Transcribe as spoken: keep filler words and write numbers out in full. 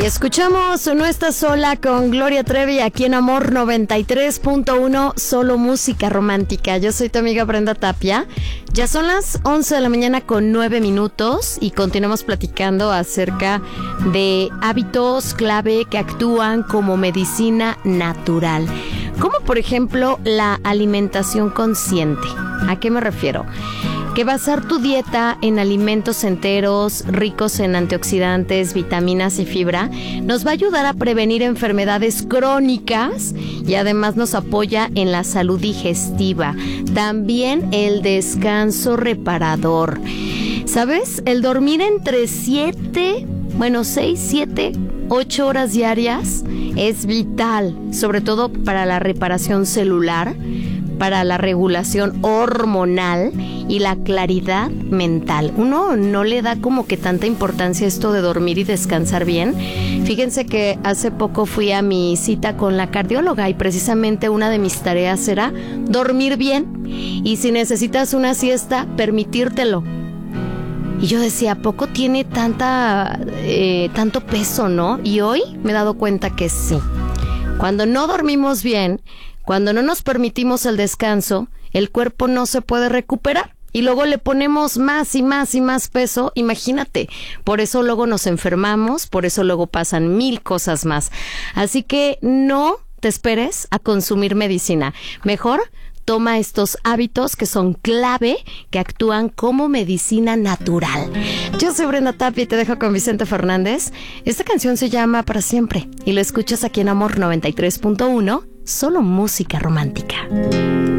escuchamos No Estás Sola con Gloria Trevi aquí en Amor noventa y tres punto uno, solo música romántica. Yo soy tu amiga Brenda Tapia. Ya son las once de la mañana con nueve minutos y continuamos platicando acerca de hábitos clave que actúan como medicina natural. Como por ejemplo la alimentación consciente. ¿A qué me refiero? Que basar tu dieta en alimentos enteros, ricos en antioxidantes, vitaminas y fibra, nos va a ayudar a prevenir enfermedades crónicas y además nos apoya en la salud digestiva. También el descanso reparador. ¿Sabes? El dormir entre siete, bueno, seis, siete, ocho horas diarias es vital, sobre todo para la reparación celular, para la regulación hormonal y la claridad mental. Uno no le da como que tanta importancia a esto de dormir y descansar bien. Fíjense que hace poco fui a mi cita con la cardióloga y precisamente una de mis tareas era dormir bien y si necesitas una siesta, permitírtelo. Y yo decía, ¿a poco tiene tanta, eh, tanto peso, no? Y hoy me he dado cuenta que sí. Cuando no dormimos bien, cuando no nos permitimos el descanso, el cuerpo no se puede recuperar. Y luego le ponemos más y más y más peso, imagínate. Por eso luego nos enfermamos, por eso luego pasan mil cosas más. Así que no te esperes a consumir medicina. Mejor toma estos hábitos que son clave, que actúan como medicina natural. Yo soy Brenda Tapia y te dejo con Vicente Fernández. Esta canción se llama Para Siempre y lo escuchas aquí en Amor noventa y tres punto uno, solo música romántica.